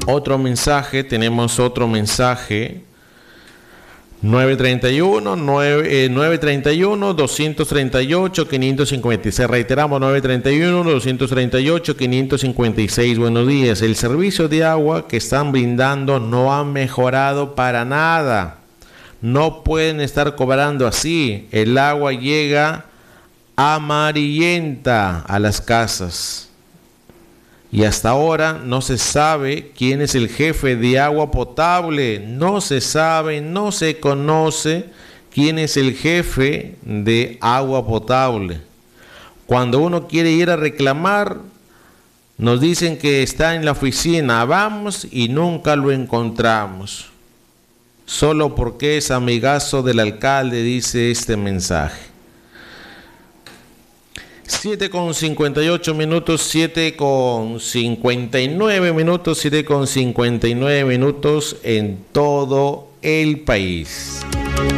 Otro mensaje, tenemos otro mensaje. 931-238-556. Reiteramos, 931-238-556. Buenos días. El servicio de agua que están brindando no ha mejorado para nada. No pueden estar cobrando así. El agua llega amarillenta a las casas. Y hasta ahora no se sabe quién es el jefe de agua potable. No se sabe, no se conoce quién es el jefe de agua potable. Cuando uno quiere ir a reclamar, nos dicen que está en la oficina. Vamos y nunca lo encontramos. Solo porque es amigazo del alcalde, dice este mensaje. 7:58 minutos, 7:59 minutos, 7:59 minutos en todo el país.